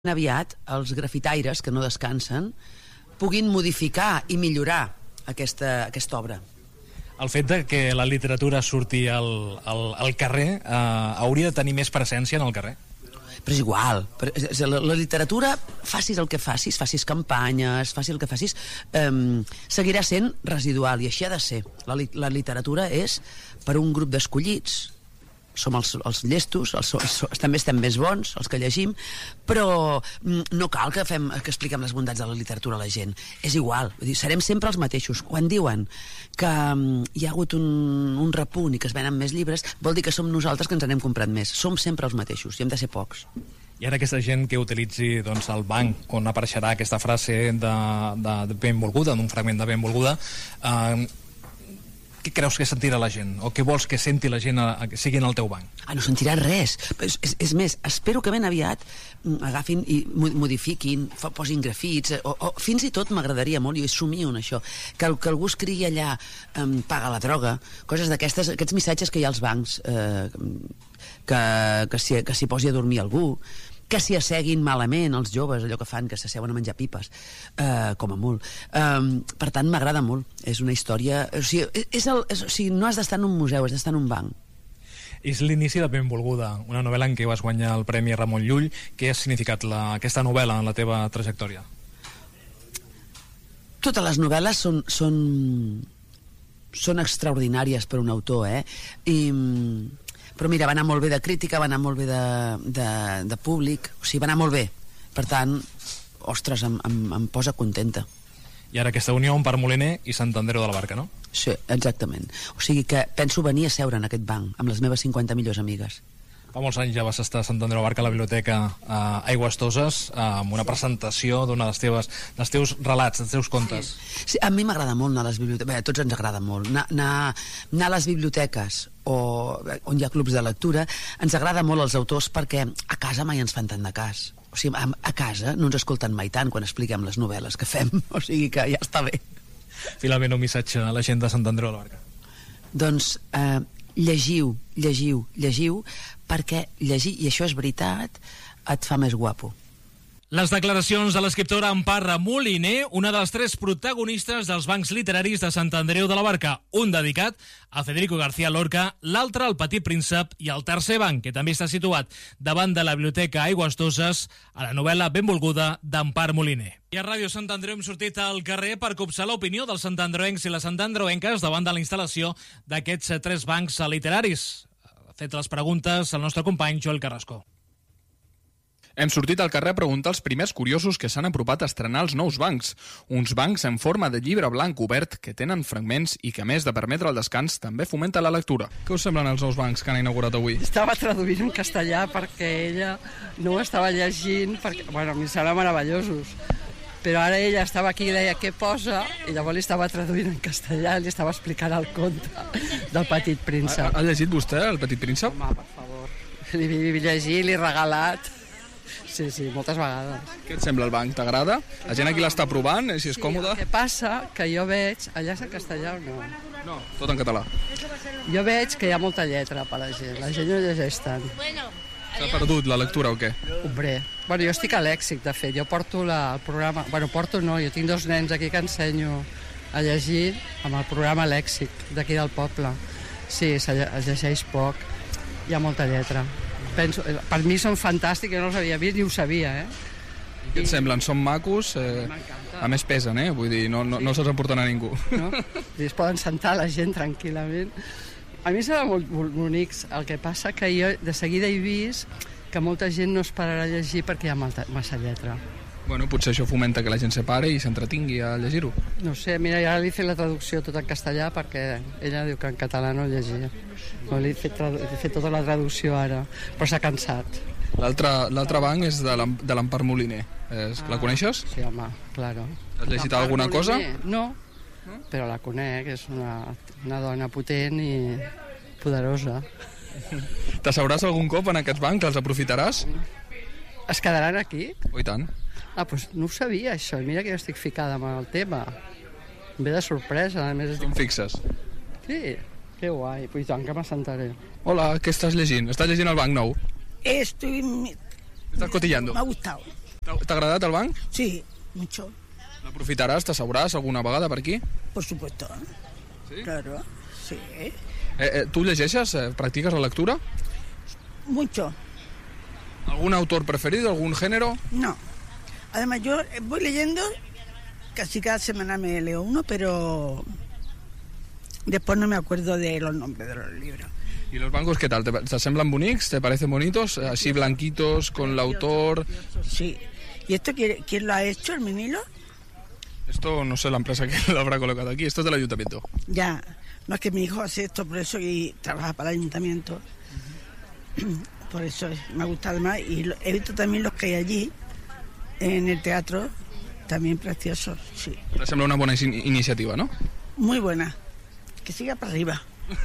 aviat els grafitaires que no descansen puguin modificar i millorar aquesta obra. El fet de que la literatura surti al carrer hauria de tenir més presència en el carrer? Però és igual, la literatura, facis el que facis campanyes, facis el que facis, seguirà sent residual, i així ha de ser. La literatura és per un grup d'escollits. Som els llestos, també estem més bons, els que llegim, però no cal que expliquem les bondats de la literatura a la gent. És igual, serem sempre els mateixos. Quan diuen que hi ha hagut un repunt i que es venen més llibres, vol dir que som nosaltres que ens n'hem comprat més. Som sempre els mateixos i hem de ser pocs. I ara aquesta gent que utilitzi el banc on apareixerà aquesta frase de benvolguda, d'un fragment de benvolguda, què creus que sentirà la gent? O què vols que senti la gent que sigui en el teu banc? No sentirà res. És més, espero que ben aviat agafin i modifiquin, posin grafits, o fins i tot m'agradaria molt, i somio en això, que algú escrigui allà paga la droga, coses d'aquestes, aquests missatges que hi ha als bancs, que s'hi posi a dormir algú, que s'hi asseguin malament els joves, allò que fan, que s'asseuen a menjar pipes, com a molt. Per tant, m'agrada molt. És una història... O sigui, no has d'estar en un museu, has d'estar en un banc. És l'inici de Benvolguda, una novel·la en què vas guanyar el Premi Ramon Llull. Què ha significat aquesta novel·la en la teva trajectòria? Totes les novel·les són extraordinàries per un autor, però mira, va anar molt bé de crítica, va anar molt bé de públic, o sigui, va anar molt bé. Per tant, ostres, em posa contenta. I ara aquesta unió amb Moliner i Sant Andreu de la Barca, no? Sí, exactament. O sigui que penso venir a seure en aquest banc amb les meves 50 millors amigues. Fa molts anys ja vas estar a Sant Andreu de la Barca, a la biblioteca Aigües Toses, amb una presentació dels teus relats, dels teus contes. Sí, a mi m'agrada molt anar a les biblioteques. Bé, a tots ens agrada molt. Anar a les biblioteques on hi ha clubs de lectura ens agrada molt als autors, perquè a casa mai ens fan tant de cas. O sigui, a casa no ens escolten mai tant quan expliquem les novel·les que fem. O sigui que ja està bé. Finalment, un missatge a la gent de Sant Andreu de la Barca. Doncs llegiu, perquè llegir, i això és veritat, et fa més guapo. Les declaracions de l'escriptora Empar Moliner, una de les 3 protagonistes dels bancs literaris de Sant Andreu de la Barca, un dedicat a Federico García Lorca, l'altre al Petit Príncep, i el tercer banc, que també està situat davant de la biblioteca Aigües Toses, a la novel·la Benvolguda d'Empar Moliner. I a Ràdio Sant Andreu hem sortit al carrer per copsar l'opinió dels santandreuencs i les santandreuenques davant de la instal·lació d'aquests 3 bancs literaris. Ha fet les preguntes el nostre company Joel Carrasco. Hem sortit al carrer a preguntar als primers curiosos que s'han apropat a estrenar els nous bancs. Uns bancs en forma de llibre blanc obert que tenen fragments i que, a més de permetre el descans, també fomenta la lectura. Què us semblen els nous bancs que han inaugurat avui? Estava traduint en castellà perquè ella no ho estava llegint, perquè, bueno, a mi sembla meravellosos. Però ara ella estava aquí i deia què posa, i llavors li estava traduint en castellà, li estava explicant el conte del Petit Príncep. Ha llegit vostè el Petit Príncep? Home, per favor. L'he llegit, l'he regalat. Sí, moltes vegades. Què et sembla el banc? T'agrada? La gent aquí l'està provant, si és còmode? El que passa que jo veig... Allà és en castellà o no? No, tot en català. Jo veig que hi ha molta lletra per la gent no llegeix tant. S'ha perdut la lectura o què? Hombre, bueno, jo estic a Lèxic, de fet, jo porto el programa... Bueno, jo tinc 2 nens aquí que ensenyo a llegir amb el programa Lèxic d'aquí del poble. Sí, es llegeix poc, hi ha molta lletra. Penso, per mi són fantàstics, jo no els havia vist ni ho sabia, Què et semblen? Són macos? A més pesen, vull dir, no se'ls emporten a ningú. No? I es poden sentar la gent tranquil·lament. A mi sembla molt bonics, el que passa que jo de seguida he vist que molta gent no es pararà a llegir perquè hi ha massa lletra. Bueno, potser això fomenta que la gent se pare i s'entretingui a llegir-ho. No sé, mira, ja li he fet la traducció tot en castellà perquè ella diu que en català no llegia. Li he fet tota la traducció ara, però s'ha cansat. L'altre banc és de l'Empar Moliner. La coneixes? Sí, home, claro. Has llegit alguna cosa? No, però la conec, és una dona potent i poderosa. T'asseuràs algun cop en aquests bancs? Els aprofitaràs? Es quedaran aquí? Oh, i tant. Doncs no ho sabia, això. Mira que jo estic ficada amb el tema. Em ve de sorpresa, a més. Com fixes? Sí, que guai. Pues tant que m'assentaré. Hola, què estás llegint? ¿Estás leyendo el banc nou? Estoy... ¿Estás cotillando? Me ha gustado. T'ha agradat el banc? Sí, mucho. L'aprofitaràs, t'asseuràs alguna vegada per aquí? Por supuesto. Sí? Claro, sí. Tu llegeixes? Practiques la lectura? Mucho. ¿Algún autor preferido? ¿Algún género? No. Además, yo voy leyendo, casi cada semana me leo uno, pero después no me acuerdo de los nombres de los libros. ¿Y los bancos qué tal? ¿Te semblan bonics? ¿Te parecen bonitos? Así blanquitos, con el autor... Sí. ¿Y esto quién lo ha hecho, el vinilo? Esto no sé la empresa que lo habrá colocado aquí, esto es del ayuntamiento. Ya, no es que mi hijo hace esto por eso y trabaja para el ayuntamiento. Por eso me gusta además. Y he visto también los que hay allí, en el teatro, también preciosos, sí. Te sembla una bona iniciativa, no? Muy buena. Que siga para arriba.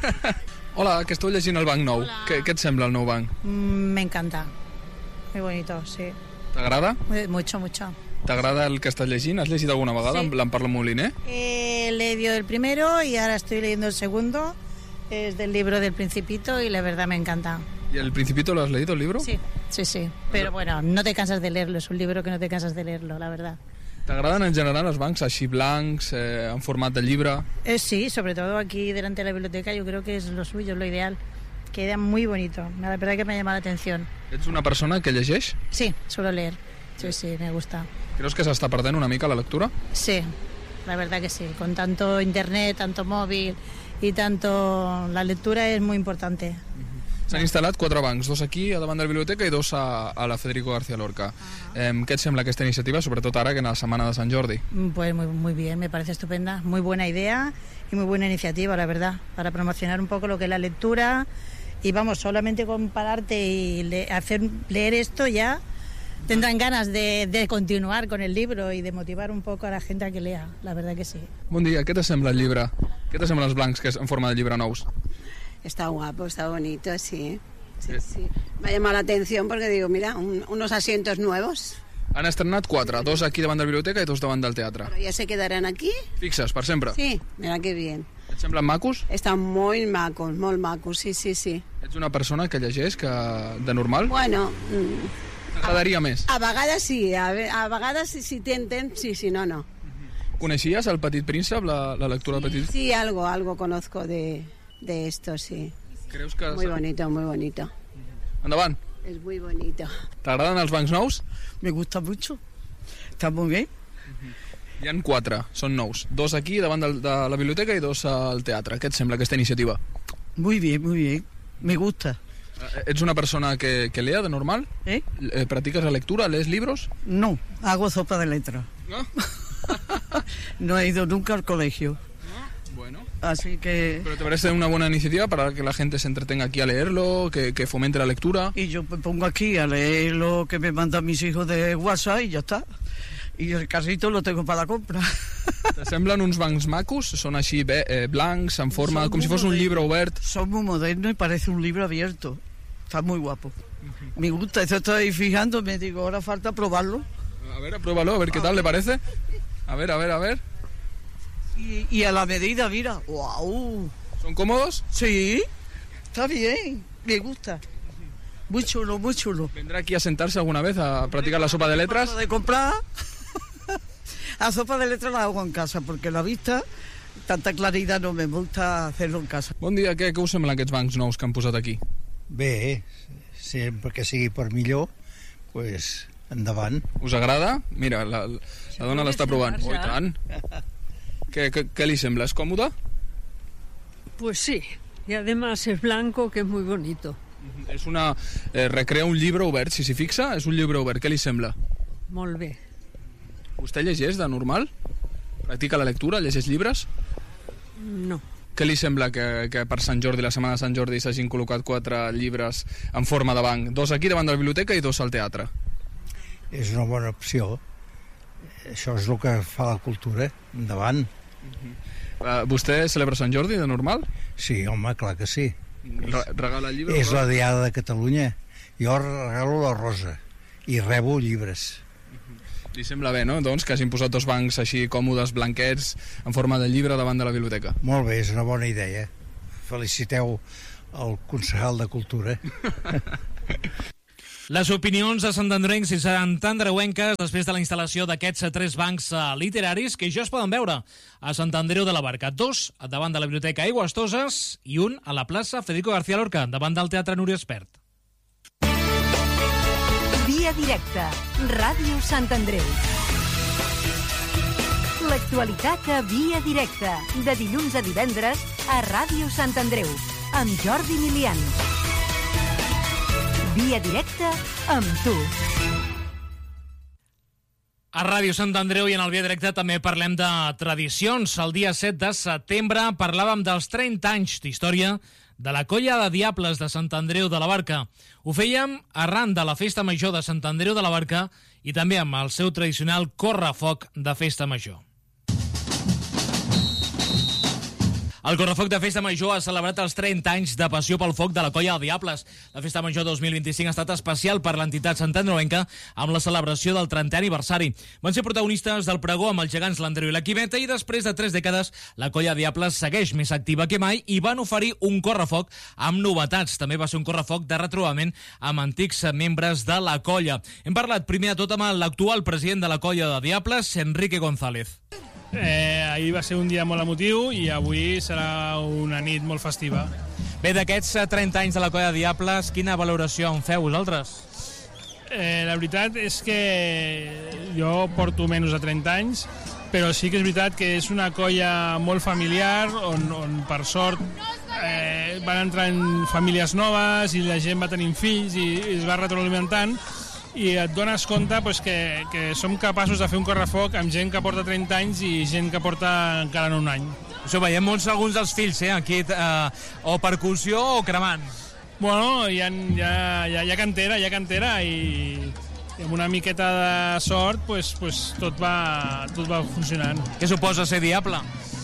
Hola, que estoy llegint el banc nou. Què et sembla el nou banc? Me encanta. Muy bonito, sí. T'agrada? Mucho, mucho. T'agrada el que estàs llegint? Has llegit alguna vegada Sí. l'Empar Moliner? He leído el primero y ahora estoy leyendo el segundo. Es del libro del Principito y la verdad me encanta. ¿Y el Principito lo has leído, el libro? Sí, sí, sí. Pero bueno, no te cansas de leerlo. Es un libro que no te cansas de leerlo, la verdad. T'agraden en general els bancs així blancs, en format de llibre? Sí, sobre todo aquí delante de la biblioteca yo creo que es lo suyo, es lo ideal. Queda muy bonito. La verdad que me llama la atención. Ets una persona que llegeix? Sí, suelo leer. Sí, sí, me gusta. Creus que s'està perdent una mica la lectura? Sí, la verdad que sí. Con tanto internet, tanto móvil y tanto... La lectura es muy importante. S'han instal·lat 4 bancs, 2 aquí a davant de la biblioteca i 2 a la Federico García Lorca. Què et sembla aquesta iniciativa, sobretot ara que en la setmana de Sant Jordi? Pues muy bien, me parece estupenda. Muy buena idea y muy buena iniciativa, la verdad, para promocionar un poco lo que es la lectura. Y vamos, solamente con pararte y hacer leer esto ya tendrán ganas de continuar con el libro y de motivar un poco a la gente a que lea, la verdad que sí. Bon dia, què t'assembla el llibre? Què t'assemblen els blancs que és en forma de llibre nous? Está guapo, está bonito, sí. Sí. Me ha llamado la atención porque digo, mira, unos asientos nuevos. Han estrenat 4, 2 aquí davant de la biblioteca i 2 davant del teatre. Pero ya se quedarán aquí. Fixes, per sempre. Sí, mira qué bien. Et semblen macos? Están muy macos, sí, sí, sí. Ets una persona que llegeix que de normal? Bueno, T'agradaria més? a vegades sí, a vegades si tenten, sí, si no, no. Coneixies el Petit Príncep, la lectura del Petit? Sí, algo conozco de esto, sí. Creus que... Muy bonito, muy bonito. Endavant. Es muy bonito. T'agraden els bancs nous? Me gusta mucho. Está muy bien. Hi han 4, són nous. 2 aquí davant de la biblioteca i 2 al teatre. Què et sembla aquesta iniciativa? Muy bien, muy bien. Me gusta. Ets una persona que lea de normal? ¿Eh? ¿Practicas la lectura? ¿Lees libros? No, hago sopa de letras. ¿No? No he ido nunca al colegio. Bueno. Así que... ¿Pero te parece una buena iniciativa para que la gente se entretenga aquí a leerlo, que fomente la lectura? Y yo me pongo aquí a leer lo que me mandan mis hijos de WhatsApp y ya está. Y el carrito lo tengo para la compra. Te semblen uns bancs macos? Són així blancs, en forma, Son com si muy fos un modernos. llibre obert. Son muy modernos y parece un libro abierto. Está muy guapo. Me gusta, eso estoy fijando, me digo, ahora falta probarlo. A ver, pruébalo, a ver qué tal le parece. A ver. Y a la medida, mira. ¡Wow! ¿Son cómodos? Sí, está bien, me gusta. Muy chulo, muy chulo. ¿Vendrá aquí a sentarse alguna vez a practicar la sopa de letras? Paso de comprar. La sopa de letras la hago en casa, porque la vista, tanta claridad no me gusta hacerlo en casa. Bon dia, què us semblen aquests bancs nous que han posat aquí? Bé, sempre que sigui per millor, pues, endavant. Us agrada? Mira, la dona l'està provant. Oh, i tant. ¿Qué li sembla? ¿Es còmode? Pues sí, y además es blanco, que es muy bonito. És una... recrea un llibre obert, si s'hi fixa, és un llibre obert. Què li sembla? Molt bé. Vostè llegeix de normal? Practica la lectura? Llegeix llibres? No. Què li sembla que per Sant Jordi, la setmana de Sant Jordi, s'hagin col·locat 4 llibres en forma de banc? 2 aquí davant de la biblioteca i 2 al teatre. És una bona opció. Això és el que fa la cultura. Endavant. Vostè celebra Sant Jordi de normal? Sí, home, clar que sí. Regala el llibre? És la diada de Catalunya. Jo regalo la rosa i rebo llibres. Li sembla bé, no? Doncs que hagin posat 2 bancs així còmodes, blanquets, en forma de llibre davant de la biblioteca. Molt bé, és una bona idea. Feliciteu el concejal de Cultura. Les opinions de santandrencs i santandreuenques després de la instal·lació d'aquests 3 bancs literaris que ja es poden veure a Sant Andreu de la Barca. 2 davant de la Biblioteca Aigües Toses i 1 a la plaça Federico García Lorca, davant del Teatre Núria Espert. Via directa, Ràdio Sant Andreu. L'actualitat a Via directa, de dilluns a divendres a Ràdio Sant Andreu, amb Jordi Milian. Via directa amb tu. A Ràdio Sant Andreu i en el Via Directe també parlem de tradicions. El dia 7 de setembre parlàvem dels 30 anys d'història de la Colla de Diables de Sant Andreu de la Barca. Ho fèiem arran de la Festa Major de Sant Andreu de la Barca i també amb el seu tradicional correfoc de Festa Major. El Correfoc de Festa Major ha celebrat els 30 anys de passió pel foc de la Colla de Diables. La Festa Major 2025 ha estat especial per l'entitat santandreuenca amb la celebració del 30è aniversari. Van ser protagonistes del pregó amb els gegants l'Andreu i la Quimeta i després de 3 dècades la Colla de Diables segueix més activa que mai i van oferir un correfoc amb novetats. També va ser un correfoc de retrobament amb antics membres de la colla. Hem parlat primer de tot amb l'actual president de la Colla de Diables, Enrique González. Ahir va ser un dia molt emotiu i avui serà una nit molt festiva. Bé, d'aquests 30 anys de la Colla de Diables, quina valoració en feu vosaltres? La veritat és que jo porto menys de 30 anys, però sí que és veritat que és una colla molt familiar on per sort van entrar en famílies noves i la gent va tenint fills i es va retroalimentant, i et dones compte pues, que som capaços de fer un correfoc amb gent que porta 30 anys i gent que porta encara no un any. Això veiem molts alguns dels fills, aquí, o percussió o cremant. Bueno, hi ha cantera i amb una miqueta de sort pues, tot va funcionant. Què suposa ser diable?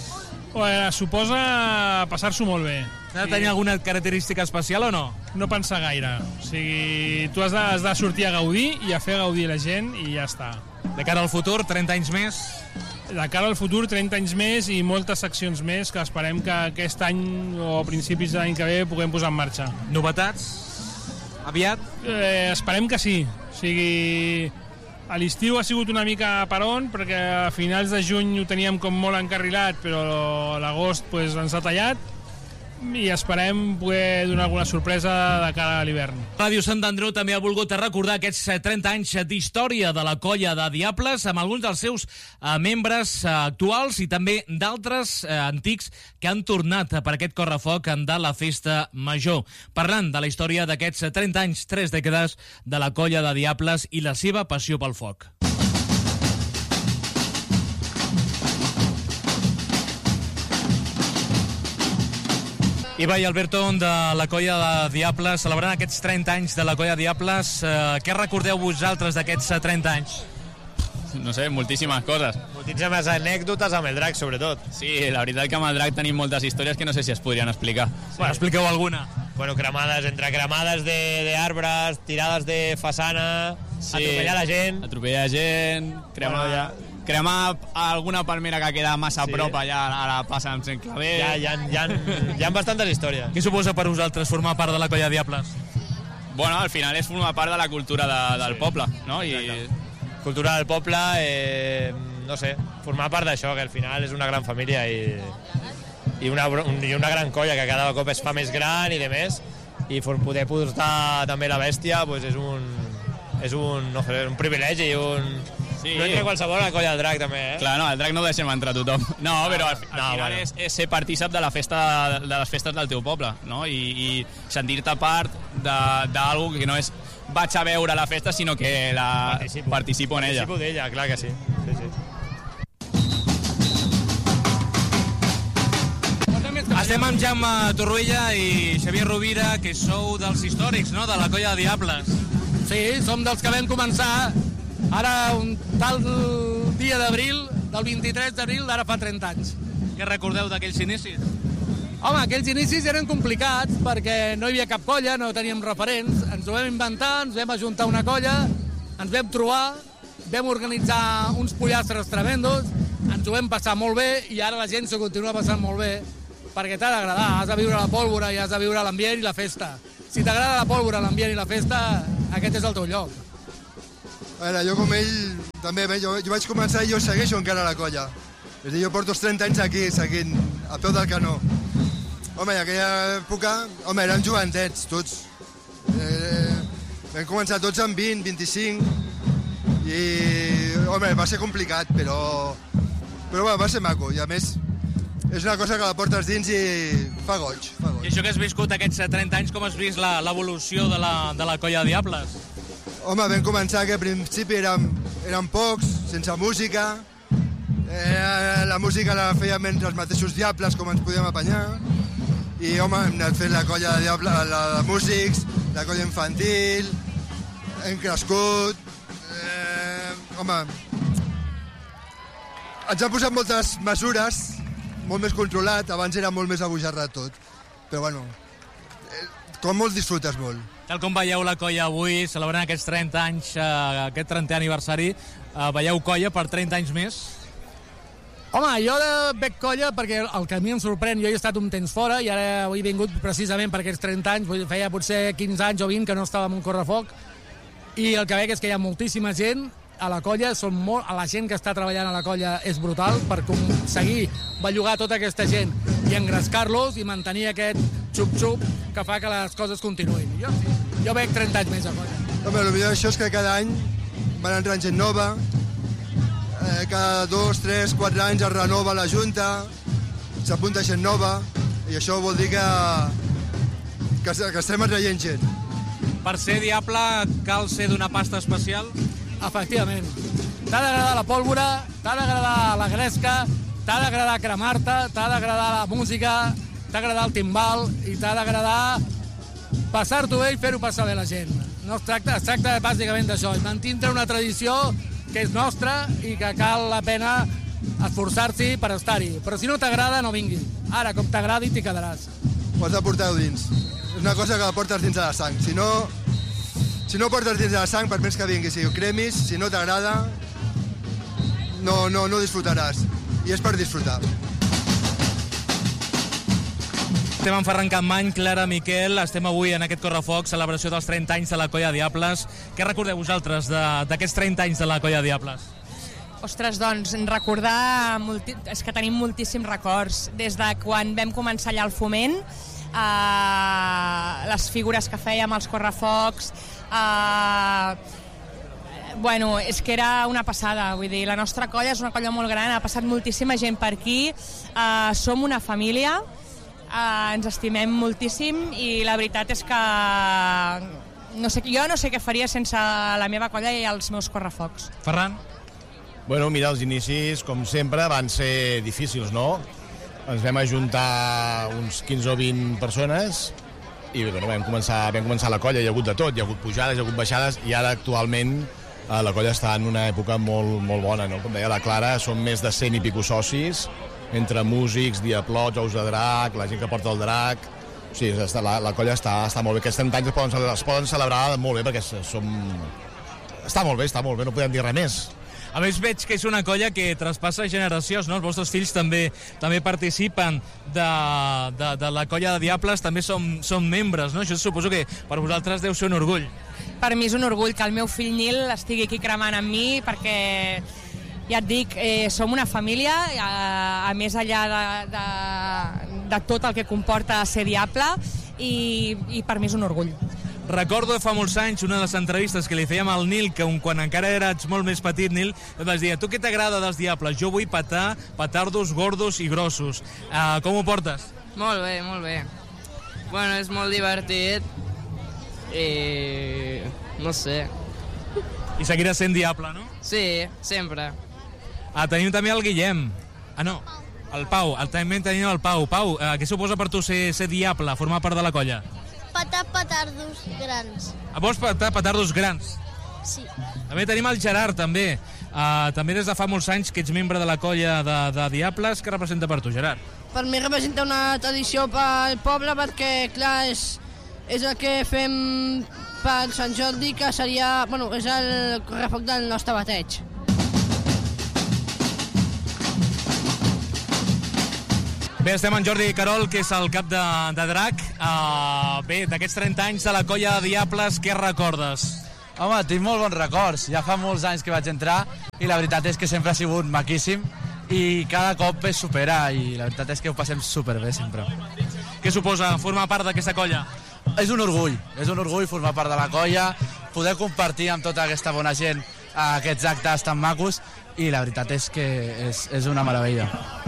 Suposa passar-s'ho molt bé. Ha de tenir alguna característica especial o no? No pensar gaire. O sigui, tu has de sortir a gaudir i a fer gaudir la gent i ja està. De cara al futur, 30 anys més? De cara al futur, 30 anys més i moltes seccions més que esperem que aquest any o a principis de l'any que ve puguem posar en marxa. Novetats? Aviat? Esperem que sí. O sigui, a l'estiu ha sigut una mica peron perquè a finals de juny ho teníem com molt encarrilat, però l'agost pues, ens ha tallat i esperem poder donar alguna sorpresa de cara a l'hivern. Ràdio Sant Andreu també ha volgut recordar aquests 30 anys d'història de la Colla de Diables amb alguns dels seus membres actuals i també d'altres antics que han tornat per aquest correfoc de la Festa Major. Parlant de la història d'aquests 30 anys, 3 dècades de la Colla de Diables i la seva passió pel foc. Iva i Alberto, de la Colla de Diables, celebrant aquests 30 anys de la Colla de Diables, què recordeu vosaltres d'aquests 30 anys? No sé, moltíssimes coses. Moltíssimes anècdotes amb el drac, sobretot. Sí, la veritat que amb el drac tenim moltes històries que no sé si es podrien explicar. Sí. Bueno, expliqueu alguna. Bueno, cremades d'arbres, tirades de façana, sí. Atropellar la gent, cremar alguna palmera que queda massa a prop allà a la plaça amb Sant Claver. Hi ha bastantes històries. Què suposa per vosaltres formar part de la Colla de Diables? Bueno, al final és formar part de la cultura del poble, no? Cultura del poble, no sé, formar part d'això, que al final és una gran família i una gran colla que cada cop es fa més gran i de més, i poder portar també la bèstia pues és un privilegi i sí. No entra qualsevol a la colla del drac també, Clar, no, el drac no ho deixem entrar tothom. No, però al final és ser partícip de les festes del teu poble, no? I sentir-te part d'algú que no és vaig a veure la festa, sinó que participo en ella. Participo d'ella, clar que sí. Estem amb Jaume Torruella i Xavier Rovira, que sou dels històrics, no?, de la Colla de Diables. Sí, som dels que vam començar ara un tal dia d'abril, del 23 d'abril d'ara fa 30 anys. Què recordeu d'aquells inicis? Home, aquells inicis eren complicats perquè no hi havia cap colla, no teníem referents, ens ho vam inventar, ens vam ajuntar una colla, ens vam trobar, vam organitzar uns pollastres tremendos, ens ho vam passar molt bé i ara la gent s'ho continua passant molt bé perquè t'ha d'agradar, has de viure la pólvora i has de viure l'ambient i la festa. Si t'agrada la pólvora, l'ambient i la festa, aquest és el teu lloc. A veure, jo com ell, també, jo vaig començar i jo segueixo encara a la colla. És a dir, jo porto els 30 anys aquí, seguint, a peu del canó. Home, en aquella època, érem joventets, tots. Vam començar tots amb 20, 25, i, va ser complicat, però va ser maco, i a més, és una cosa que la portes dins i fa goig. I això que has viscut aquests 30 anys, com has vist l'evolució de la colla de Diables? Home, vam començar que al principi érem pocs, sense música. La música la fèiem entre els mateixos Diables, com ens podíem apanyar. I, home, hem anat fent la colla de Diables, la de músics, la colla infantil, hem crescut. Ens han posat moltes mesures, molt més controlat, abans era molt més abujarrat tot. Però, bueno, com molt disfrutes molt. Tal com veieu la colla avui, celebrant aquests 30 anys, aquest 30è aniversari, veieu colla per 30 anys més? Home, jo veig colla perquè el que a mi em sorprèn, jo he estat un temps fora i ara he vingut precisament per aquests 30 anys, feia potser 15 anys o 20 que no estava en un correfoc, i el que veig és que hi ha moltíssima gent a la colla, la gent que està treballant a la colla és brutal per aconseguir bellugar tota aquesta gent i engrescar-los i mantenir aquest xup-xup que fa que les coses continuïn. Jo veig 30 anys més a colla. Home, el millor d'això és que cada any van entrant gent nova, cada 2, 3, 4 anys es renova la junta, s'apunta gent nova, i això vol dir que estem atraient gent. Per ser Diable cal ser d'una pasta especial? Efectivament. T'ha d'agradar la pólvora, t'ha d'agradar la gresca, t'ha d'agradar cremar-te, t'ha d'agradar la música, t'ha d'agradar el timbal i t'ha d'agradar passar-t'ho bé i fer-ho passar bé la gent. No es tracta bàsicament d'això, mantindre una tradició que és nostra i que cal la pena esforçar-s'hi per estar-hi. Però si no t'agrada, no vingui. Ara, com t'agradi, t'hi quedaràs. Ho has de portar dins. És una cosa que la portes dins de la sang. Si no portes dins de la sang, per més que vingui, si ho cremis, si no t'agrada, no disfrutaràs. I és per disfrutar. Estem en Ferran Campmany, Clara, Miquel, estem avui en aquest correfoc, celebració dels 30 anys de la Colla Diables. Què recordeu vosaltres d'aquests 30 anys de la Colla Diables? Ostres, doncs, recordar... És que tenim moltíssims records. Des de quan vam començar allà al Foment, les figures que fèiem, els correfocs... Bueno, és que era una passada, vull dir, la nostra colla és una colla molt gran, ha passat moltíssima gent per aquí, som una família, ens estimem moltíssim i la veritat és que jo no sé què faria sense la meva colla i els meus correfocs. Ferran? Bueno, mira, els inicis, com sempre, van ser difícils, no? Ens vam ajuntar uns 15 o 20 persones i bueno, vam començar la colla, hi ha hagut de tot, hi ha hagut pujades, hi ha hagut baixades, i ara actualment la colla està en una època molt, molt bona, no? Com deia la Clara, són més de 100 i pico socis, entre músics, diaplots, ous de drac, la gent que porta el drac... O sigui, la colla està molt bé. Aquests 30 anys es poden celebrar molt bé, perquè està molt bé, no podem dir res més. A més, veig que és una colla que traspassa generacions, no? Els vostres fills també participen de la colla de Diables, també són membres, no? Això suposo que per vosaltres deu ser un orgull. Per mi és un orgull que el meu fill Nil estigui aquí cremant amb mi, perquè, ja et dic, som una família, a més allà de tot el que comporta ser Diable, i per mi és un orgull. Recordo fa molts anys una de les entrevistes que li fèiem al Nil, que quan encara eres molt més petit, Nil, et vas dir, tu què t'agrada dels Diables? Jo vull petar petardos gordos i grossos. Com ho portes? Molt bé, molt bé. Bueno, és molt divertit i... no sé. I seguiràs sent Diable, no? Sí, sempre. Tenim també el Guillem. No, el Pau. També tenim el Pau. Pau, què suposa per tu ser Diable, formar part de la colla? Petar petardos grans. Vols petar petardos grans? Sí. També tenim el Gerard, també. També des de fa molts anys que ets membre de la colla de Diables. Què representa per tu, Gerard? Per mi representa una tradició pel poble perquè, clar, és el que fem per Sant Jordi, que seria... Bueno, és el correfoc del nostre bateig. Bé, estem amb Jordi Carol, que és el cap de Drac. Bé, d'aquests 30 anys de la colla de Diables, què recordes? Home, tinc molt bons records. Ja fa molts anys que vaig entrar i la veritat és que sempre ha sigut maquíssim i cada cop es supera i la veritat és que ho passem superbé sempre. Què suposa formar part d'aquesta colla? És un orgull formar part de la colla, poder compartir amb tota aquesta bona gent aquests actes tan macos i la veritat és que és una meravella.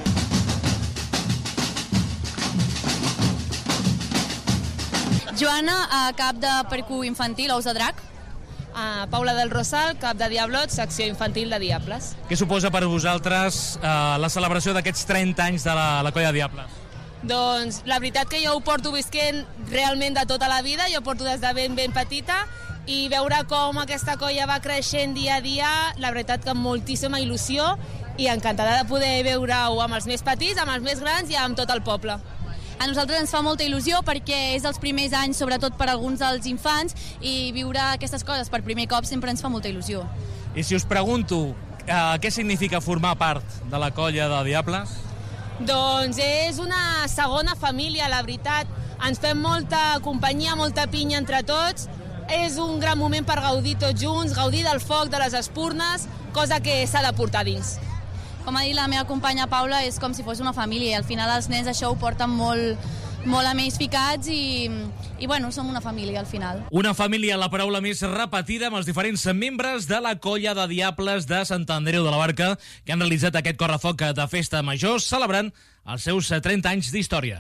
Joana, cap de Percu Infantil, Ous de Drac. Paula del Rosal, cap de Diablot, secció infantil de Diables. Què suposa per vosaltres la celebració d'aquests 30 anys de la colla de Diables? Doncs la veritat que jo ho porto visquent realment de tota la vida, jo porto des de ben petita, i veure com aquesta colla va creixent dia a dia, la veritat que amb moltíssima il·lusió i encantada de poder veure-ho amb els més petits, amb els més grans i amb tot el poble. A nosaltres ens fa molta il·lusió perquè és els primers anys, sobretot per alguns dels infants, i viure aquestes coses per primer cop sempre ens fa molta il·lusió. I si us pregunto què significa formar part de la colla de Diables? Doncs és una segona família, la veritat. Ens fem molta companyia, molta pinya entre tots. És un gran moment per gaudir tots junts, gaudir del foc, de les espurnes, cosa que s'ha de portar dins. Com ha dit la meva companya Paula, és com si fos una família i al final els nens això ho porten molt a més ficats i bueno, som una família al final. Una família, la paraula més repetida amb els diferents membres de la colla de Diables de Sant Andreu de la Barca que han realitzat aquest correfoc de festa major celebrant els seus 30 anys d'història.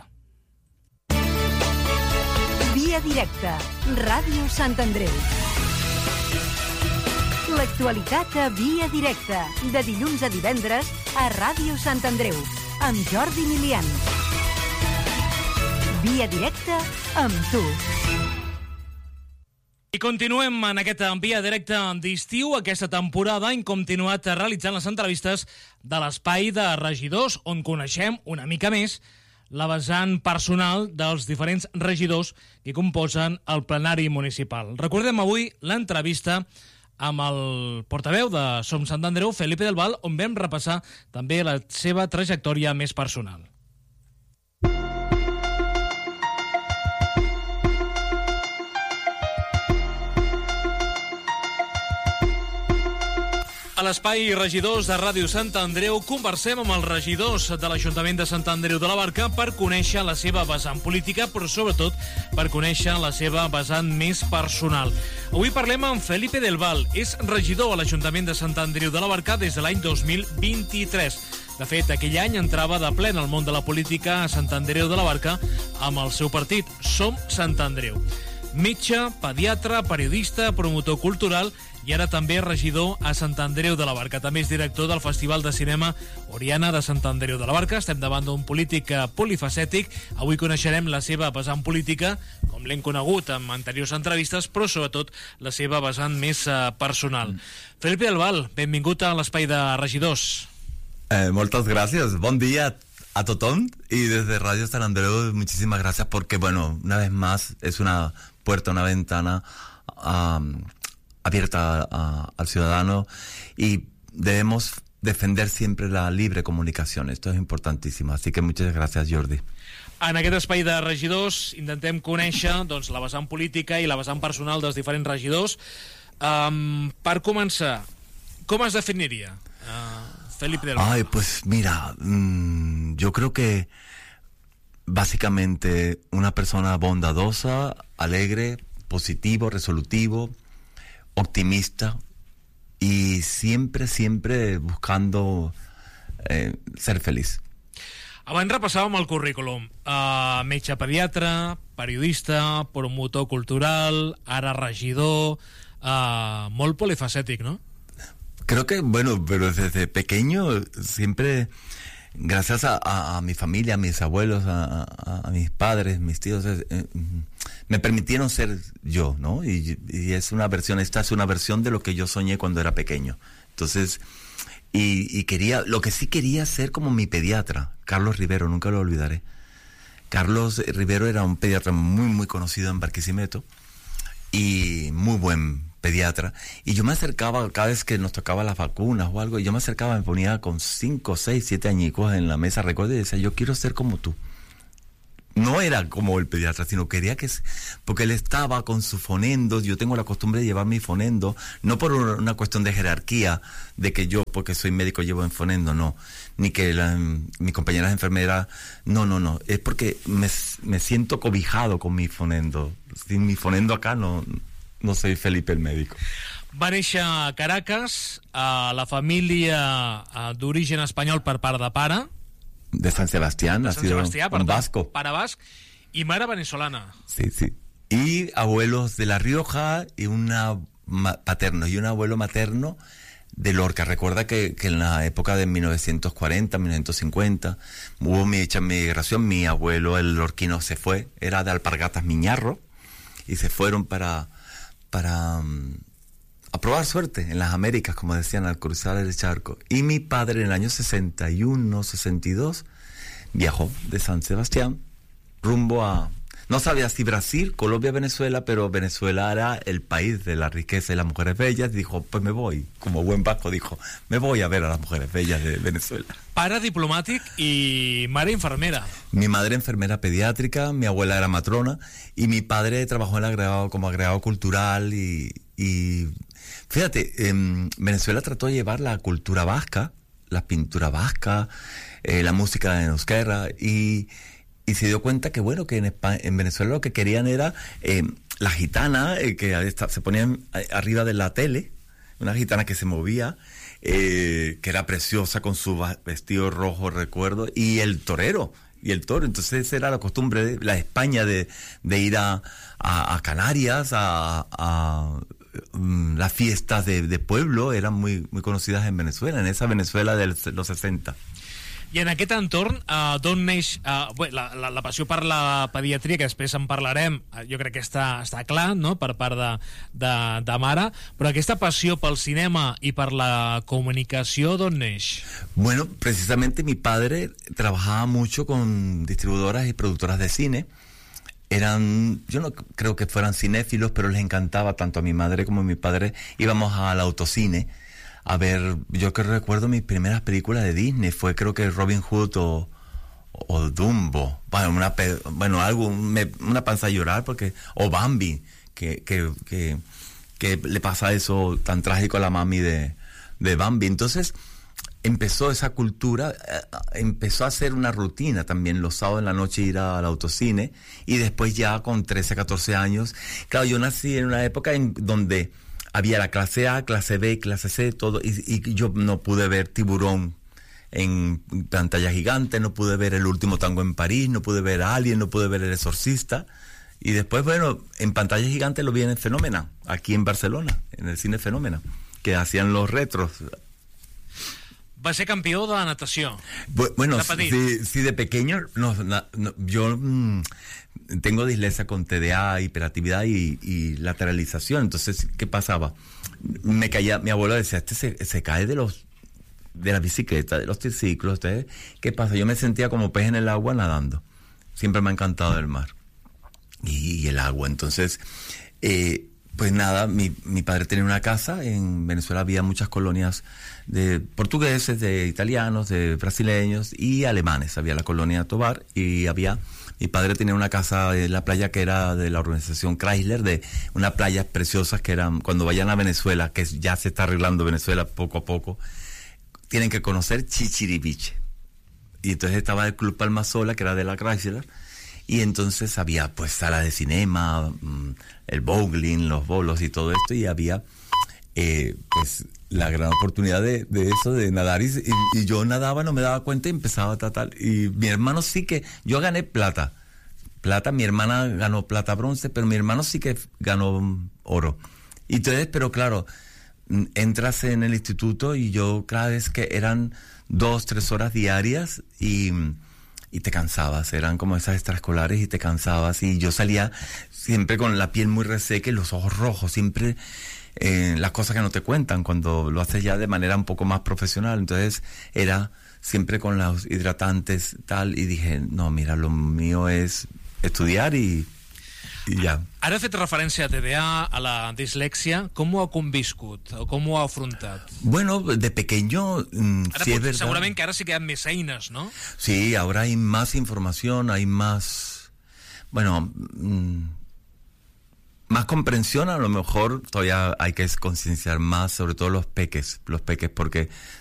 Via directa, Ràdio Sant Andreu. L'actualitat a Via directa, de dilluns a divendres a Ràdio Sant Andreu, amb Jordi Milian. Via directa amb tu. I continuem en aquest Via directa d'estiu. Aquesta temporada hem continuat realitzant les entrevistes de l'espai de regidors, on coneixem una mica més la vessant personal dels diferents regidors que composen el plenari municipal. Recordem avui l'entrevista amb el portaveu de Som Sant Andreu, Felipe del Val, on vam repassar també la seva trajectòria més personal. A l'espai Regidors de Ràdio Sant Andreu conversem amb els regidors de l'Ajuntament de Sant Andreu de la Barca per conèixer la seva vessant política, però sobretot per conèixer la seva vessant més personal. Avui parlem amb Felipe del Val. És regidor a l'Ajuntament de Sant Andreu de la Barca des de l'any 2023. De fet, aquell any entrava de ple en el món de la política a Sant Andreu de la Barca amb el seu partit Som Sant Andreu. Metge, pediatre, periodista, promotor cultural i ara també regidor a Sant Andreu de la Barca. També és director del Festival de Cinema Oriana de Sant Andreu de la Barca. Estem davant d'un polític polifacètic. Avui coneixerem la seva vessant política, com l'hem conegut en anteriors entrevistes, però sobretot la seva vessant més personal. Felipe del Val, benvingut a l'espai de regidors. Moltes gràcies. Bon dia a tothom y desde Radio San Andreu muchísimas gracias porque, bueno, una vez más es una puerta, una ventana abierta al ciudadano y debemos defender siempre la libre comunicación. Esto es importantísimo. Así que muchas gracias, Jordi. En aquest espai de regidors intentem conèixer doncs, la vessant política i la vessant personal dels diferents regidors. Per començar, com es definiria Felipe del Val? Ay, pues mira, yo creo que básicamente una persona bondadosa, alegre, positivo, resolutivo, optimista y siempre buscando ser feliz. Abans repassàvem el currículum. Metge pediatre, periodista, promotor cultural, ara regidor, molt polifacètic, ¿no? Creo que, bueno, pero desde pequeño siempre, gracias a mi familia, a mis abuelos, a mis padres, mis tíos, me permitieron ser yo, ¿no? Y es una versión, esta es una versión de lo que yo soñé cuando era pequeño. Entonces, y quería, lo que sí quería ser como mi pediatra, Carlos Rivero, nunca lo olvidaré. Carlos Rivero era un pediatra muy conocido en Barquisimeto y muy buen pediatra, y yo me acercaba cada vez que nos tocaba las vacunas o algo, y yo me acercaba, me ponía con 5, 6, 7 añicos en la mesa, recuerdo, y decía, yo quiero ser como tú. No era como el pediatra, sino quería que... Porque él estaba con su fonendo, yo tengo la costumbre de llevar mi fonendo, no por una cuestión de jerarquía, de que yo, porque soy médico, llevo en fonendo, no. Ni que mi compañera enfermera, no. Es porque me siento cobijado con mi fonendo. Sin mi fonendo acá no soy Felipe el médico. Va néixer a Caracas, a la família d'origen espanyol per part de pare. De San Sebastián, nacido en vasco. Pare basc, y mare venezolana. Sí. Y abuelos de La Rioja y un abuelo materno de Lorca. Recuerda que en la época de 1940, 1950, hubo mucha migración. Mi abuelo, el lorquino, se fue, era de Alpargatas Miñarro, y se fueron para a probar suerte en las Américas, como decían, al cruzar el charco. Y mi padre en el año 61, 62, viajó de San Sebastián rumbo a... No sabía si Brasil, Colombia, Venezuela, pero Venezuela era el país de la riqueza y las mujeres bellas. Dijo, pues me voy, como buen vasco dijo, me voy a ver a las mujeres bellas de Venezuela. Pare diplomàtic y mare enfermera. Mi madre enfermera pediátrica, mi abuela era matrona, y mi padre trabajó como agregado cultural y fíjate, Venezuela trató de llevar la cultura vasca, la pintura vasca, la música en euskera, y se dio cuenta que bueno, que en Venezuela lo que querían era la gitana, que se ponían arriba de la tele, una gitana que se movía, que era preciosa con su vestido rojo, recuerdo, y el torero, y el toro. Entonces era la costumbre de la España de ir a Canarias, las fiestas de pueblo eran muy conocidas en Venezuela, en esa Venezuela de los 60. I en aquest entorn, d'on neix la passió per la pediatria, que després en parlarem, jo crec que està clar, no?, per part de mare, però aquesta passió pel cinema i per la comunicació, d'on neix? Bueno, precisamente mi padre trabajaba mucho con distribuidoras y productoras de cine. Yo no creo que fueran cinéfilos, pero les encantaba, tanto a mi madre como a mi padre, íbamos al autocine a ver. Yo que recuerdo mis primeras películas de Disney fue, creo que Robin Hood o Dumbo, una panza a llorar, o Bambi, que le pasa eso tan trágico a la mami de Bambi. Entonces empezó esa cultura, empezó a hacer una rutina también los sábados en la noche, ir al autocine, y después ya con 13, 14 años, claro, yo nací en una época en donde había la clase A, clase B, clase C, todo, y yo no pude ver Tiburón en pantalla gigante, no pude ver El último tango en París, no pude ver Alien, no pude ver El exorcista, y después, bueno, en pantalla gigante lo vi en el Fenómena, aquí en Barcelona, en el cine Fenómena, que hacían los retros. Va ser campió de natació. Bueno, sí, de pequeño, yo tengo dislexia con TDA, hiperactividad y lateralización. Entonces, ¿qué pasaba? Me caía, mi abuelo decía, se cae de la bicicleta, de los triciclos. ¿Qué pasa? Yo me sentía como pez en el agua nadando. Siempre me ha encantado el mar y el agua. Entonces, pues nada, mi padre tenía una casa. En Venezuela había muchas colonias de portugueses, de italianos, de brasileños y alemanes. Había la colonia Tovar y mi padre tenía una casa en la playa que era de la organización Chrysler, de unas playas preciosas que eran, cuando vayan a Venezuela, que ya se está arreglando Venezuela poco a poco, tienen que conocer Chichiriviche. Y entonces estaba el Club Palmasola, que era de la Chrysler, y entonces había pues sala de cinema, el bowling, los bolos y todo esto, y había pues la gran oportunidad de eso, de nadar, y yo nadaba, no me daba cuenta y empezaba a tratar, y mi hermano sí que, yo gané plata, mi hermana ganó plata, bronce, pero mi hermano sí que ganó oro. Y entonces, pero claro, entras en el instituto y yo cada vez que eran 2-3 horas diarias y te cansabas, eran como esas extraescolares y te cansabas, y yo salía siempre con la piel muy reseca y los ojos rojos, siempre las cosas que no te cuentan cuando lo haces ya de manera un poco más profesional. Entonces era siempre con los hidratantes tal, y dije, no, mira, lo mío es estudiar y ja. Ara he fet referència a TDA, a la dislèxia. Com ho ha conviscut o com ho ha afrontat? Bueno, de pequeño, ara, sí es verdad. Segurament que ara sí que hi ha més eines, ¿no? Sí, ahora hay más información, hay más Bueno, más comprensión, a lo mejor todavía hay que concienciar más, sobre todo los peques, porque